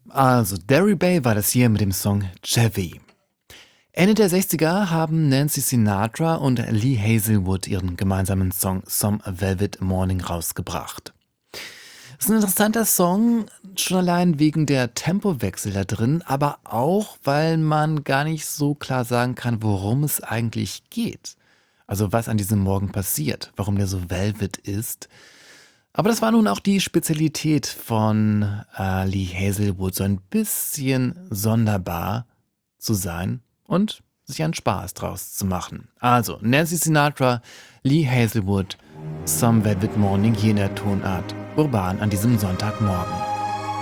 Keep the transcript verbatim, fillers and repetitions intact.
Also, Derry Bay war das hier mit dem Song Chevy. Ende der sechziger haben Nancy Sinatra und Lee Hazelwood ihren gemeinsamen Song Some Velvet Morning rausgebracht. Es ist ein interessanter Song, schon allein wegen der Tempowechsel da drin, aber auch, weil man gar nicht so klar sagen kann, worum es eigentlich geht. Also was an diesem Morgen passiert, warum der so velvet ist. Aber das war nun auch die Spezialität von äh, Lee Hazelwood, so ein bisschen sonderbar zu sein und sich einen Spaß draus zu machen. Also, Nancy Sinatra, Lee Hazelwood, Some Velvet Morning hier in der Tonart Urban an diesem Sonntagmorgen.